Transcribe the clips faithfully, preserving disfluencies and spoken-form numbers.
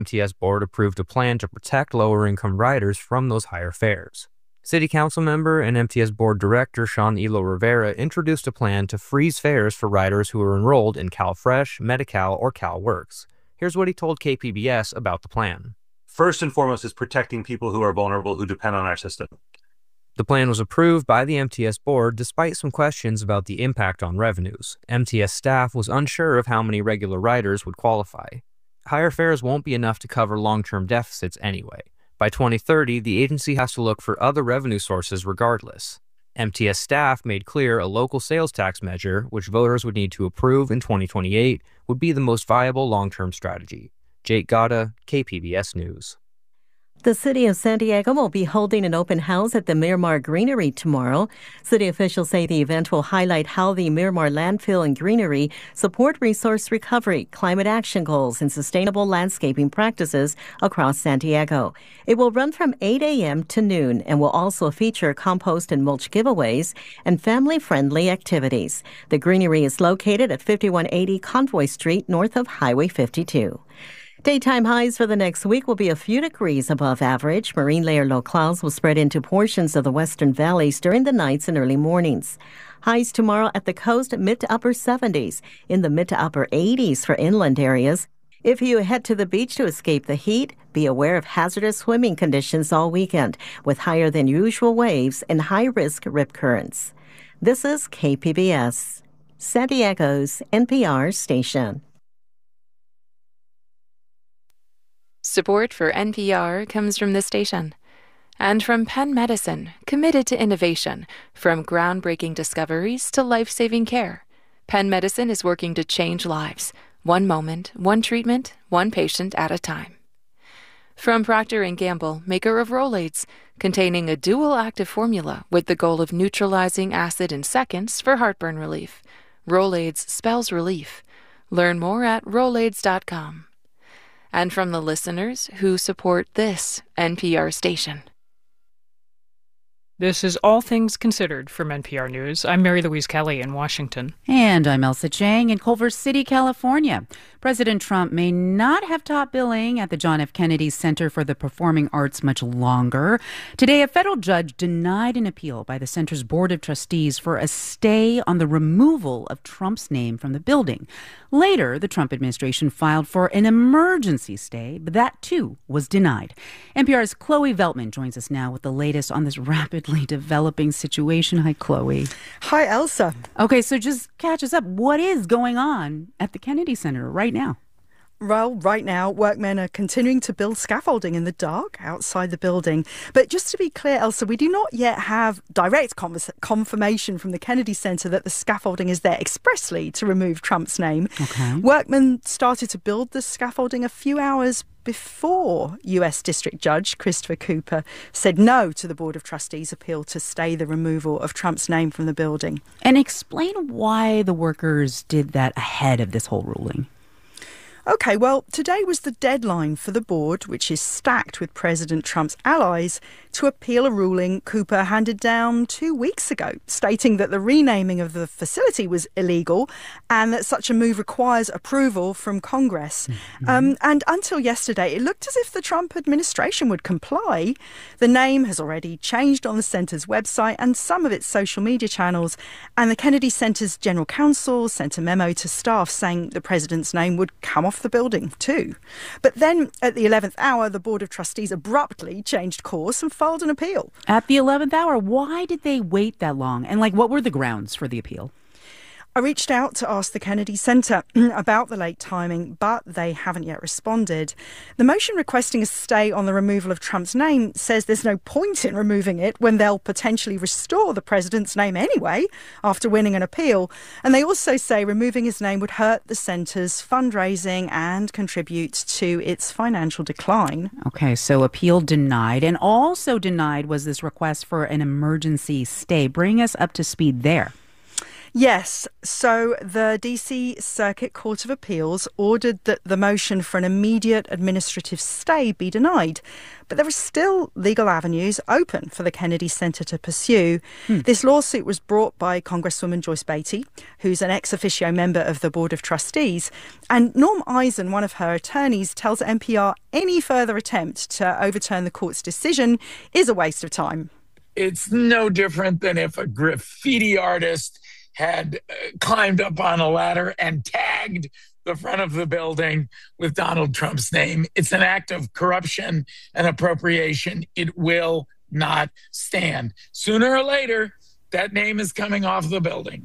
M T S board approved a plan to protect lower-income riders from those higher fares. City Council member and M T S board director Sean Elo Rivera introduced a plan to freeze fares for riders who are enrolled in CalFresh, Medi-Cal, or CalWorks. Here's what he told K P B S about the plan. First and foremost is protecting people who are vulnerable, who depend on our system. The plan was approved by the M T S board despite some questions about the impact on revenues. M T S staff was unsure of how many regular riders would qualify. Higher fares won't be enough to cover long-term deficits anyway. By twenty thirty, the agency has to look for other revenue sources regardless. M T S staff made clear a local sales tax measure, which voters would need to approve in twenty twenty-eight, would be the most viable long-term strategy. Jake Gata, K P B S News. The city of San Diego will be holding an open house at the Miramar Greenery tomorrow. City officials say the event will highlight how the Miramar landfill and greenery support resource recovery, climate action goals, and sustainable landscaping practices across San Diego. It will run from eight a.m. to noon and will also feature compost and mulch giveaways and family-friendly activities. The greenery is located at fifty-one eighty Convoy Street, north of Highway fifty-two. Daytime highs for the next week will be a few degrees above average. Marine layer low clouds will spread into portions of the western valleys during the nights and early mornings. Highs tomorrow at the coast, mid to upper seventies, in the mid to upper eighties for inland areas. If you head to the beach to escape the heat, be aware of hazardous swimming conditions all weekend, with higher than usual waves and high-risk rip currents. This is K P B S, San Diego's N P R station. Support for N P R comes from this station and from Penn Medicine, committed to innovation, from groundbreaking discoveries to life-saving care. Penn Medicine is working to change lives, one moment, one treatment, one patient at a time. From Procter and Gamble, maker of Rolaids, containing a dual active formula with the goal of neutralizing acid in seconds for heartburn relief. Rolaids spells relief. Learn more at rolaids dot com. And from the listeners who support this N P R station. This is All Things Considered from N P R News. I'm Mary Louise Kelly in Washington. And I'm Elsa Chang in Culver City, California. President Trump may not have top billing at the John F. Kennedy Center for the Performing Arts much longer. Today, a federal judge denied an appeal by the center's Board of Trustees for a stay on the removal of Trump's name from the building. Later, the Trump administration filed for an emergency stay, but that too was denied. N P R's Chloe Veltman joins us now with the latest on this rapidly developing situation. Hi, Chloe. Hi, Elsa. Okay, so just catch us up. What is going on at the Kennedy Center right now? Well, right now, workmen are continuing to build scaffolding in the dark outside the building. But just to be clear, Elsa, we do not yet have direct convers- confirmation from the Kennedy Center that the scaffolding is there expressly to remove Trump's name. Okay. Workmen started to build the scaffolding a few hours before U S District Judge Christopher Cooper said no to the Board of Trustees' appeal to stay the removal of Trump's name from the building. And explain why the workers did that ahead of this whole ruling. OK, well, today was the deadline for the board, which is stacked with President Trump's allies, to appeal a ruling Cooper handed down two weeks ago, stating that the renaming of the facility was illegal and that such a move requires approval from Congress. Mm-hmm. Um, and until yesterday, it looked as if the Trump administration would comply. The name has already changed on the center's website and some of its social media channels, and the Kennedy Center's general counsel sent a memo to staff saying the president's name would come off the building too. But then at the eleventh hour, the Board of Trustees abruptly changed course and filed an appeal. At the eleventh hour, why did they wait that long? And like, what were the grounds for the appeal? I reached out to ask the Kennedy Center about the late timing, but they haven't yet responded. The motion requesting a stay on the removal of Trump's name says there's no point in removing it when they'll potentially restore the president's name anyway after winning an appeal. And they also say removing his name would hurt the center's fundraising and contribute to its financial decline. Okay, so appeal denied. And also denied was this request for an emergency stay. Bring us up to speed there. Yes, so the D C Circuit Court of Appeals ordered that the motion for an immediate administrative stay be denied. But there are still legal avenues open for the Kennedy Center to pursue. Hmm. This lawsuit was brought by Congresswoman Joyce Beatty, who's an ex officio member of the Board of Trustees. And Norm Eisen, one of her attorneys, tells N P R any further attempt to overturn the court's decision is a waste of time. It's no different than if a graffiti artist had uh, climbed up on a ladder and tagged the front of the building with Donald Trump's name. It's an act of corruption and appropriation. It will not stand. Sooner or later, that name is coming off the building.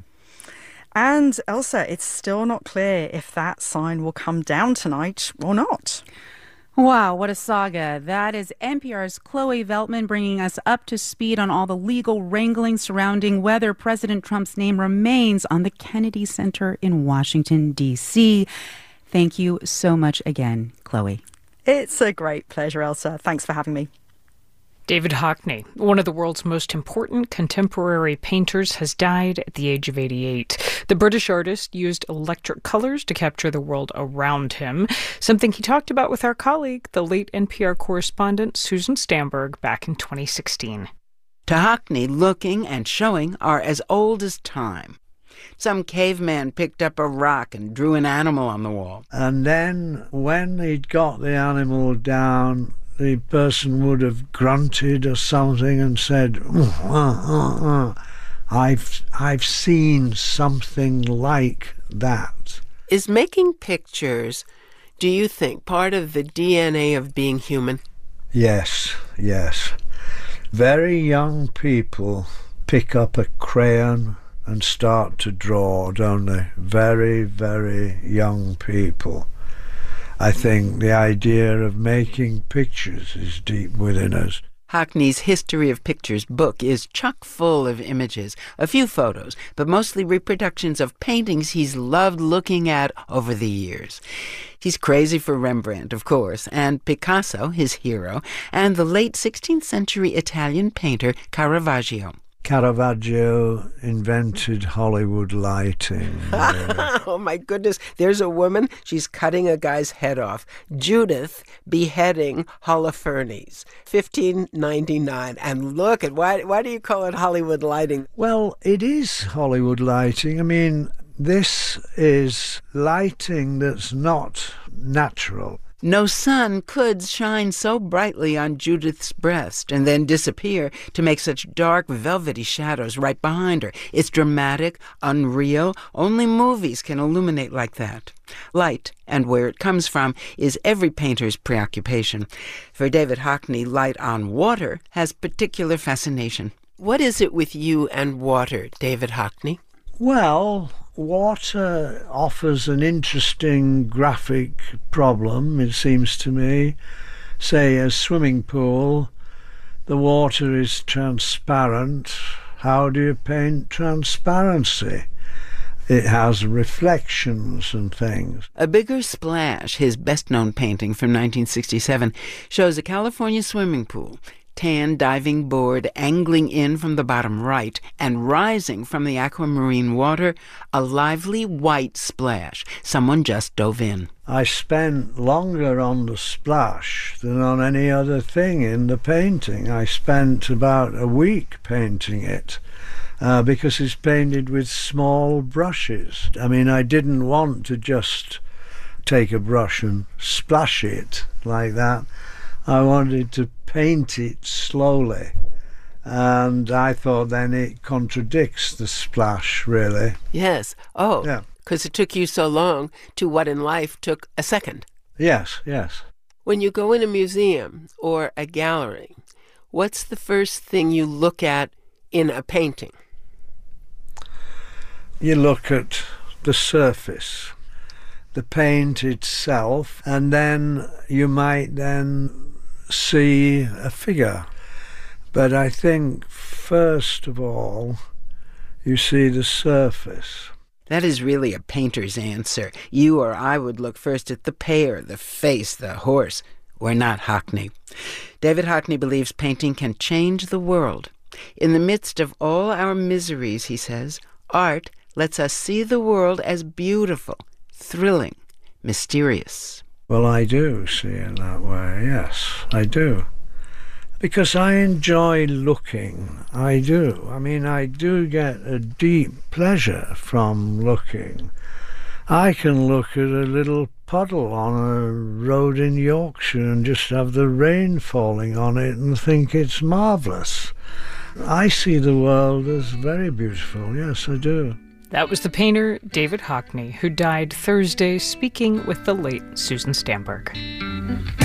And Elsa, it's still not clear if that sign will come down tonight or not. Wow, what a saga. That is N P R's Chloe Veltman bringing us up to speed on all the legal wrangling surrounding whether President Trump's name remains on the Kennedy Center in Washington, D C. Thank you so much again, Chloe. It's a great pleasure, Elsa. Thanks for having me. David Hockney, one of the world's most important contemporary painters, has died at the age of eighty-eight. The British artist used electric colors to capture the world around him, something he talked about with our colleague, the late N P R correspondent Susan Stamberg, back in twenty sixteen. To Hockney, looking and showing are as old as time. Some caveman picked up a rock and drew an animal on the wall. And then when he'd got the animal down, the person would have grunted or something and said, uh, uh, uh. I've, I've seen something like that. Is making pictures, do you think, part of the D N A of being human? Yes, yes. Very young people pick up a crayon and start to draw, don't they? Very, very young people. I think the idea of making pictures is deep within us. Hockney's History of Pictures book is chock full of images, a few photos, but mostly reproductions of paintings he's loved looking at over the years. He's crazy for Rembrandt, of course, and Picasso, his hero, and the late sixteenth century Italian painter Caravaggio. Caravaggio invented Hollywood lighting. Oh, my goodness. There's a woman. She's cutting a guy's head off. Judith beheading Holofernes, fifteen ninety-nine. And look at, why, why do you call it Hollywood lighting? Well, it is Hollywood lighting. I mean, this is lighting that's not natural. No sun could shine so brightly on Judith's breast and then disappear to make such dark, velvety shadows right behind her. It's dramatic, unreal. Only movies can illuminate like that. Light, and where it comes from, is every painter's preoccupation. For David Hockney, light on water has particular fascination. What is it with you and water, David Hockney? Well, water offers an interesting graphic problem, it seems to me. Say a swimming pool, the water is transparent. How do you paint transparency? It has reflections and things. A Bigger Splash, his best-known painting from nineteen sixty-seven, shows a California swimming pool, tan diving board angling in from the bottom right and rising from the aquamarine water, a lively white splash. Someone just dove in. I spent longer on the splash than on any other thing in the painting. I spent about a week painting it uh, because it's painted with small brushes. I mean, I didn't want to just take a brush and splash it like that. I wanted to paint it slowly, and I thought then it contradicts the splash, really. Yes. Oh, yeah. Because it took you so long to what in life took a second. Yes, yes. When you go in a museum or a gallery, what's the first thing you look at in a painting? You look at the surface, the paint itself, and then you might then see a figure. But I think first of all you see the surface. That is really a painter's answer. You or I would look first at the pear, the face, the horse. We're not Hockney. David Hockney believes painting can change the world. In the midst of all our miseries, he says, art lets us see the world as beautiful, thrilling, mysterious. Well, I do see it that way, yes, I do. Because I enjoy looking, I do. I mean, I do get a deep pleasure from looking. I can look at a little puddle on a road in Yorkshire and just have the rain falling on it and think it's marvellous. I see the world as very beautiful, yes, I do. That was the painter David Hockney, who died Thursday speaking with the late Susan Stamberg.